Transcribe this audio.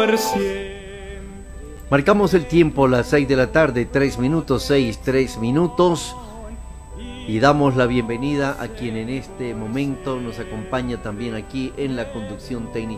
por siempre. Marcamos el tiempo, las 6 de la tarde, 3 minutos, 3 minutos. Y damos la bienvenida a quien en este momento nos acompaña también aquí en la conducción técnica